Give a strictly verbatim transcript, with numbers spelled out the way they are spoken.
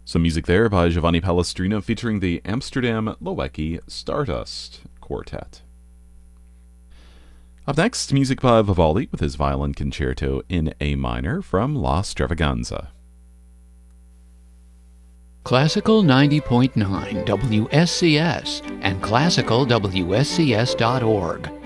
Some music there by Giovanni Palestrina featuring the Amsterdam Loeki Stardust Quartet. Up next, music by Vivaldi with his Violin Concerto in A minor from La Stravaganza. Classical ninety point nine W S C S and classical W S C S dot org